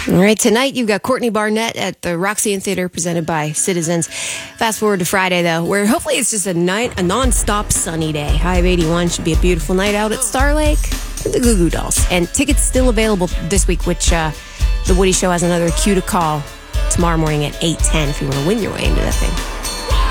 All right, tonight you've got Courtney Barnett at the Roxy Theater presented by Citizens. Fast forward to Friday, though, where hopefully it's just a non-stop sunny day. High of 81 should be a beautiful night out at Star Lake with the Goo Goo Dolls. And tickets still available this week, which The Woody Show has another cue to call tomorrow morning at 8:10 if you want to win your way into that thing.